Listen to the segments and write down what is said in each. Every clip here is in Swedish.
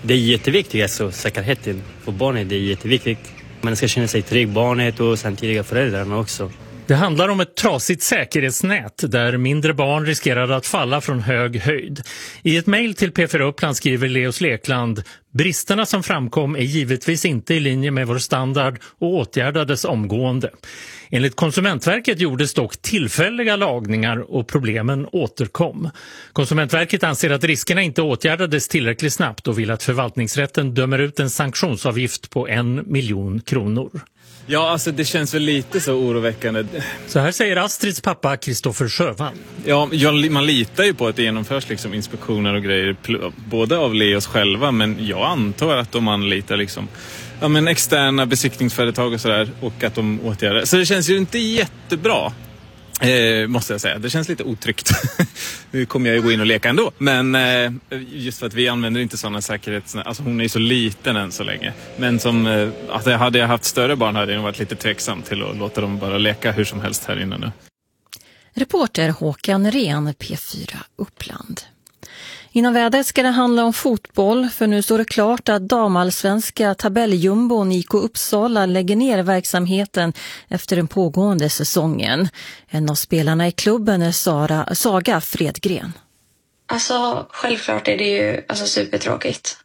Det är jätteviktigt, alltså säkerheten för barnet, det är jätteviktigt. Man ska känna sig trygg, barnet och samtidigt föräldrarna också. Det handlar om ett trasigt säkerhetsnät där mindre barn riskerar att falla från hög höjd. I ett mejl till P4 Uppland skriver Leos Lekland: bristerna som framkom är givetvis inte i linje med vår standard och åtgärdades omgående. Enligt Konsumentverket gjordes dock tillfälliga lagningar och problemen återkom. Konsumentverket anser att riskerna inte åtgärdades tillräckligt snabbt och vill att förvaltningsrätten dömer ut en sanktionsavgift på 1 miljon kronor. Ja, alltså det känns väl lite så oroväckande. Så här säger Astrids pappa Kristoffer Sjövall. Ja, man litar ju på att det genomförs liksom inspektioner och grejer, både av Leos själva, men jag antar att de anlitar liksom, ja, men externa besiktningsföretag och sådär, och att de åtgärdar. Så det känns ju inte jättebra. Måste jag säga. Det känns lite otryggt. Nu kommer jag ju gå in och leka ändå. Men just för att vi använder inte sådana alltså hon är ju så liten än så länge. Men som att hade jag haft större barn hade jag varit lite tveksam till att låta dem bara leka hur som helst här inne nu. Reporter Håkan Ren, P4 Uppland. Inom vädret ska det handla om fotboll, för nu står det klart att damallsvenska tabelljumbon IK Uppsala lägger ner verksamheten efter den pågående säsongen. En av spelarna i klubben är Saga Fredgren. Alltså självklart är det ju supertråkigt.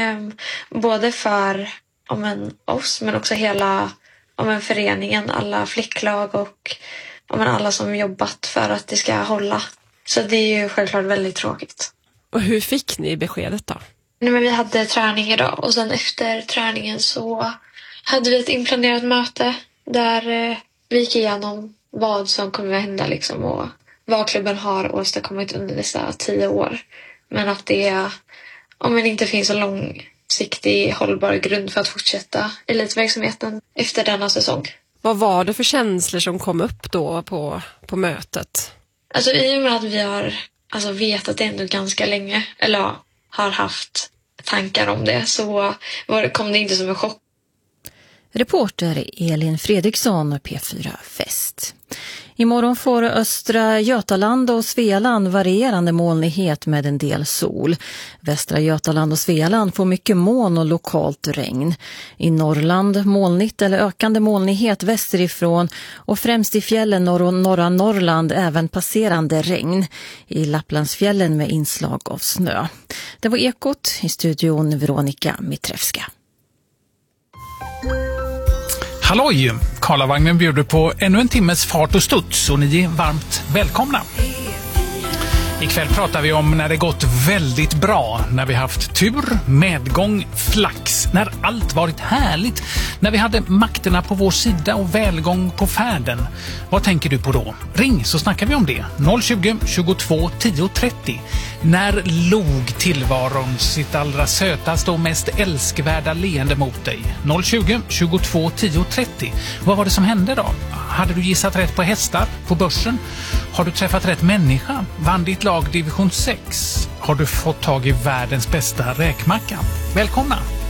Både för oss men också hela föreningen, alla flicklag och alla som jobbat för att det ska hålla. Så det är ju självklart väldigt tråkigt. Och hur fick ni beskedet då? Nej, men vi hade träning idag och sen efter träningen så hade vi ett inplanerat möte där vi gick igenom vad som kommer att hända liksom, och vad klubben har åstadkommit under dessa 10 år. Men att det inte finns en långsiktig hållbar grund för att fortsätta elitverksamheten efter denna säsong. Vad var det för känslor som kom upp då på mötet? Alltså i och med att vi har vetat det ändå ganska länge, eller har haft tankar om det, så kom det inte som en chock. Reporter Elin Fredriksson, P4 Väst. Imorgon får östra Götaland och Svealand varierande molnighet med en del sol. Västra Götaland och Svealand får mycket moln och lokalt regn. I Norrland molnigt eller ökande molnighet västerifrån och främst i fjällen norr och norra Norrland även passerande regn. I Lapplandsfjällen med inslag av snö. Det var Ekot, i studion Veronica Mitrevska. Halloj! Karlavagnen bjuder på ännu en timmes fart och studs och ni är varmt välkomna. Ikväll pratar vi om när det gått väldigt bra, när vi haft tur, medgång, flax, när allt varit härligt, när vi hade makterna på vår sida och välgång på färden. Vad tänker du på då? Ring så snackar vi om det. 020 22 10 30. När log tillvaron sitt allra sötaste och mest älskvärda leende mot dig? 020 22 10 30. Vad var det som hände då? Hade du gissat rätt på hästar på börsen? Har du träffat rätt människa? Vann ditt lag division 6? Har du fått tag i världens bästa räkmacka? Välkomna!